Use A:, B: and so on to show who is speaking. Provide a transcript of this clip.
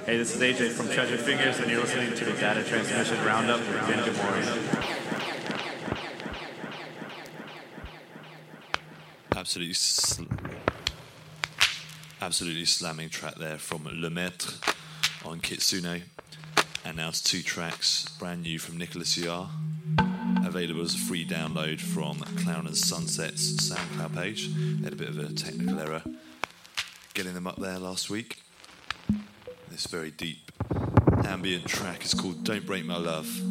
A: Hey, this is AJ from Treasure Fingers, and you're listening to the Data Transmission Roundup with Ben Gamori.
B: Absolutely slamming track there from Le Maître on Kitsune. And now to 2 tracks, brand new from Nicholas Yar, available as a free download from Clown and Sunset's SoundCloud page. They had a bit of a technical error getting them up there last week. This very deep ambient track is called Don't Break My Love.